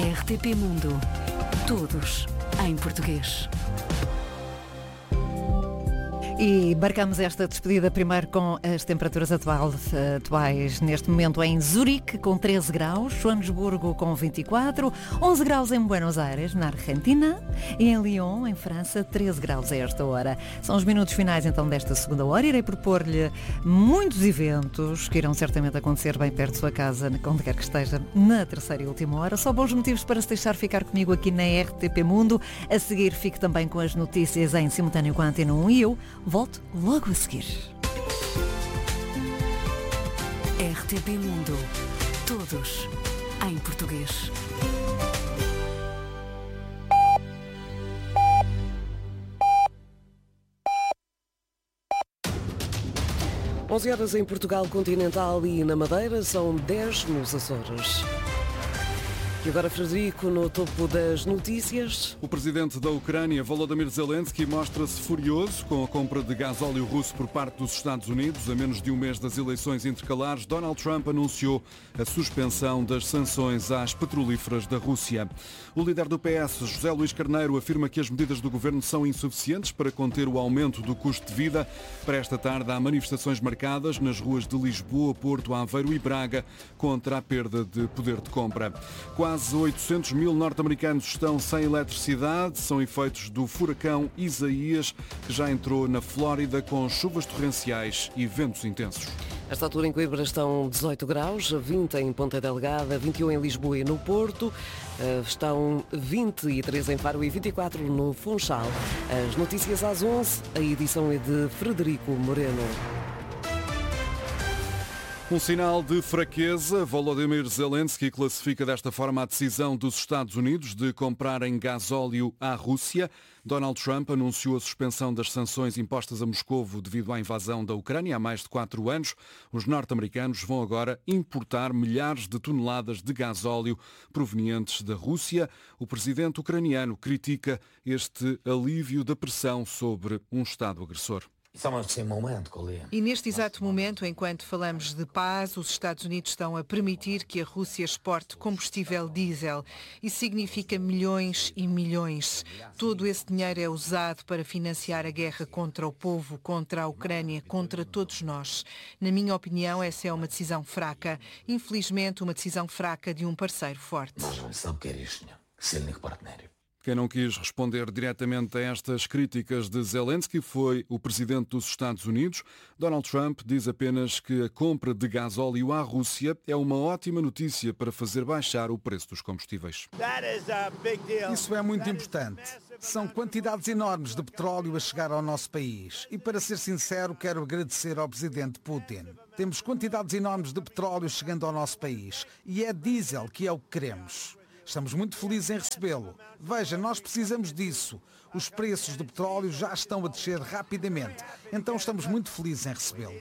RTP Mundo. Todos em português. E marcamos esta despedida primeiro com as temperaturas atuais neste momento em Zurique com 13 graus, Joanesburgo com 24, 11 graus em Buenos Aires, na Argentina, e em Lyon, em França, 13 graus a esta hora. São os minutos finais então desta segunda hora. Irei propor-lhe muitos eventos que irão certamente acontecer bem perto de sua casa, onde quer que esteja, na terceira e última hora. Só bons motivos para se deixar ficar comigo aqui na RTP Mundo. A seguir fique também com as notícias em simultâneo com a Antena 1 e eu volto logo a seguir. RTP Mundo. Todos em português. Onze horas em Portugal continental e na Madeira, são 10 nos Açores. E agora, Frederico, no topo das notícias. O presidente da Ucrânia, Volodymyr Zelensky, mostra-se furioso com a compra de gasóleo russo por parte dos Estados Unidos. A menos de um mês das eleições intercalares, Donald Trump anunciou a suspensão das sanções às petrolíferas da Rússia. O líder do PS, José Luís Carneiro, afirma que as medidas do governo são insuficientes para conter o aumento do custo de vida. Para esta tarde, há manifestações marcadas nas ruas de Lisboa, Porto, Aveiro e Braga contra a perda de poder de compra. Quase 800 mil norte-americanos estão sem eletricidade. São efeitos do furacão Isaías, que já entrou na Flórida com chuvas torrenciais e ventos intensos. Esta altura em Coimbra estão 18 graus, 20 em Ponta Delgada, 21 em Lisboa e no Porto, estão 23 em Faro e 24 no Funchal. As notícias às 11, a edição é de Frederico Moreno. Um sinal de fraqueza, Volodymyr Zelensky classifica desta forma a decisão dos Estados Unidos de comprarem gasóleo à Rússia. Donald Trump anunciou a suspensão das sanções impostas a Moscovo devido à invasão da Ucrânia há mais de 4 anos. Os norte-americanos vão agora importar milhares de toneladas de gasóleo provenientes da Rússia. O presidente ucraniano critica este alívio da pressão sobre um Estado agressor. E neste exato momento, enquanto falamos de paz, os Estados Unidos estão a permitir que a Rússia exporte combustível diesel. Isso significa milhões e milhões. Todo esse dinheiro é usado para financiar a guerra contra o povo, contra a Ucrânia, contra todos nós. Na minha opinião, essa é uma decisão fraca. Infelizmente, uma decisão fraca de um parceiro forte. Quem não quis responder diretamente a estas críticas de Zelensky foi o presidente dos Estados Unidos. Donald Trump diz apenas que a compra de gasóleo à Rússia é uma ótima notícia para fazer baixar o preço dos combustíveis. Isso é muito importante. São quantidades enormes de petróleo a chegar ao nosso país. E para ser sincero, quero agradecer ao presidente Putin. Temos quantidades enormes de petróleo chegando ao nosso país. E é diesel que é o que queremos. Estamos muito felizes em recebê-lo. Veja, nós precisamos disso. Os preços do petróleo já estão a descer rapidamente. Então estamos muito felizes em recebê-lo.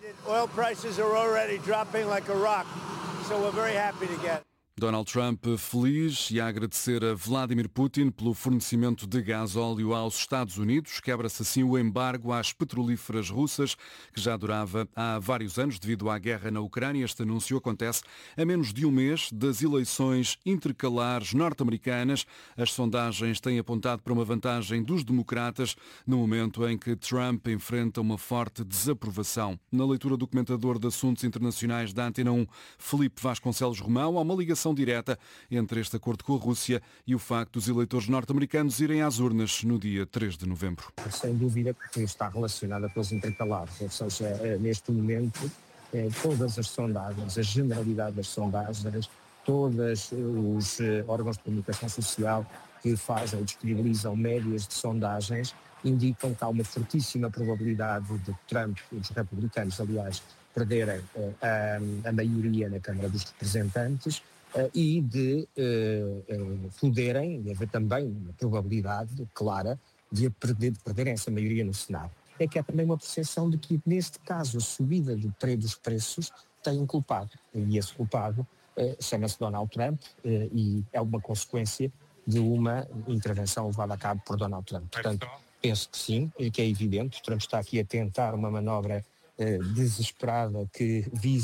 Donald Trump feliz e a agradecer a Vladimir Putin pelo fornecimento de gasóleo aos Estados Unidos. Quebra-se assim o embargo às petrolíferas russas, que já durava há vários anos devido à guerra na Ucrânia. Este anúncio acontece a menos de um mês das eleições intercalares norte-americanas. As sondagens têm apontado para uma vantagem dos democratas no momento em que Trump enfrenta uma forte desaprovação. Na leitura do comentador de assuntos internacionais da Antena 1, Filipe Vasconcelos Romão, há uma ligação direta entre este acordo com a Rússia e o facto dos eleitores norte-americanos irem às urnas no dia 3 de novembro. Sem dúvida que está relacionada pelos intercalares, ou seja, neste momento todas as sondagens, a generalidade das sondagens, todos os órgãos de comunicação social que fazem, disponibilizam médias de sondagens, indicam que há uma fortíssima probabilidade de Trump, os republicanos, aliás, perderem a maioria na Câmara dos Representantes e de poderem, e haver também uma probabilidade clara de perderem essa maioria no Senado. É que há também uma percepção de que, neste caso, a subida dos preços tem um culpado. E esse culpado chama-se Donald Trump e é uma consequência de uma intervenção levada a cabo por Donald Trump. Portanto, penso que sim, que é evidente. Trump está aqui a tentar uma manobra desesperada que vise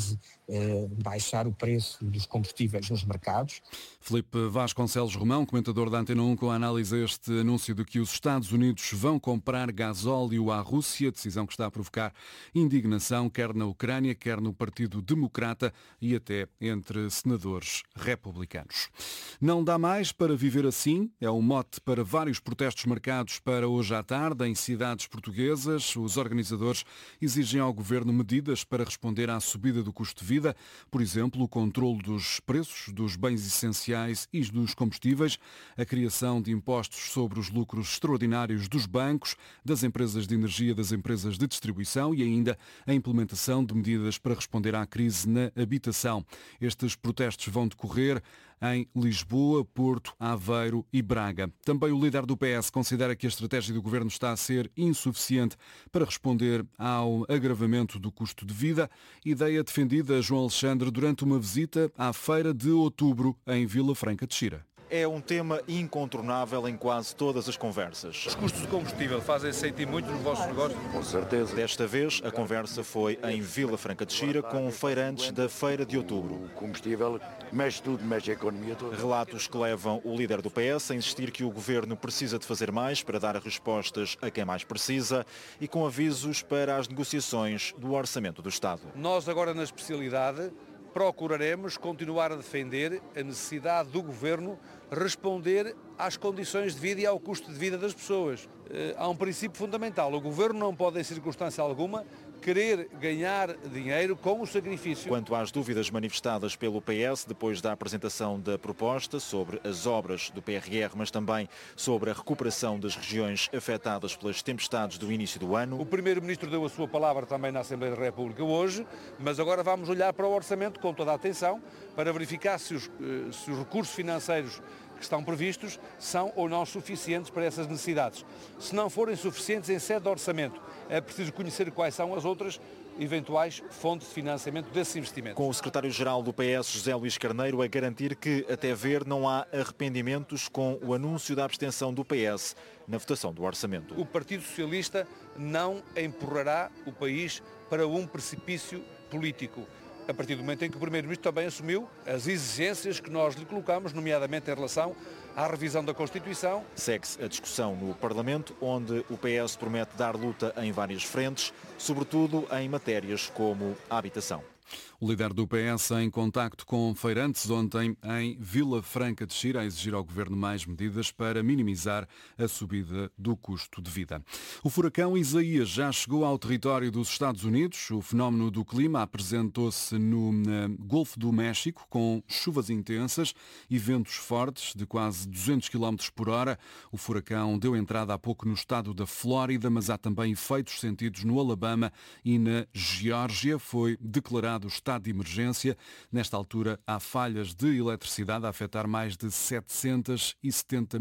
baixar o preço dos combustíveis nos mercados. Filipe Vasconcelos Romão, comentador da Antena 1, com a análise a este anúncio de que os Estados Unidos vão comprar gasóleo à Rússia, decisão que está a provocar indignação quer na Ucrânia, quer no Partido Democrata e até entre senadores republicanos. Não dá mais para viver assim, é o mote para vários protestos marcados para hoje à tarde em cidades portuguesas. Os organizadores exigem ao governo medidas para responder à subida do custo de vida, por exemplo, o controle dos preços dos bens essenciais e dos combustíveis, a criação de impostos sobre os lucros extraordinários dos bancos, das empresas de energia, das empresas de distribuição e ainda a implementação de medidas para responder à crise na habitação. Estes protestos vão decorrer em Lisboa, Porto, Aveiro e Braga. Também o líder do PS considera que a estratégia do governo está a ser insuficiente para responder ao agravamento do custo de vida, ideia defendida a João Alexandre durante uma visita à Feira de Outubro em Vila Franca de Xira. É um tema incontornável em quase todas as conversas. Os custos de combustível fazem-se sentir muito nos vossos negócios? Com certeza. Desta vez, a conversa foi em Vila Franca de Xira com feirantes da Feira de Outubro. O combustível mexe tudo, mexe a economia toda. Relatos que levam o líder do PS a insistir que o governo precisa de fazer mais para dar respostas a quem mais precisa e com avisos para as negociações do Orçamento do Estado. Nós agora na especialidade procuraremos continuar a defender a necessidade do governo responder às condições de vida e ao custo de vida das pessoas. Há um princípio fundamental. O governo não pode, em circunstância alguma, querer ganhar dinheiro com o sacrifício. Quanto às dúvidas manifestadas pelo PS depois da apresentação da proposta sobre as obras do PRR, mas também sobre a recuperação das regiões afetadas pelas tempestades do início do ano. O Primeiro-Ministro deu a sua palavra também na Assembleia da República hoje, mas agora vamos olhar para o orçamento com toda a atenção para verificar se os recursos financeiros que estão previstos são ou não suficientes para essas necessidades. Se não forem suficientes em sede de orçamento, é preciso conhecer quais são as outras eventuais fontes de financiamento desses investimentos. Com o secretário-geral do PS, José Luís Carneiro, a garantir que, até ver, não há arrependimentos com o anúncio da abstenção do PS na votação do orçamento. O Partido Socialista não empurrará o país para um precipício político, a partir do momento em que o Primeiro-Ministro também assumiu as exigências que nós lhe colocamos, nomeadamente em relação à revisão da Constituição. Segue-se a discussão no Parlamento, onde o PS promete dar luta em várias frentes, sobretudo em matérias como a habitação. O líder do PS em contacto com feirantes ontem em Vila Franca de Xira a exigir ao governo mais medidas para minimizar a subida do custo de vida. O furacão Isaías já chegou ao território dos Estados Unidos. O fenómeno do clima apresentou-se no Golfo do México com chuvas intensas e ventos fortes de quase 200 km por hora. O furacão deu entrada há pouco no estado da Flórida, mas há também efeitos sentidos no Alabama e na Geórgia. Foi declarado estado de emergência. Nesta altura, há falhas de eletricidade a afetar mais de 770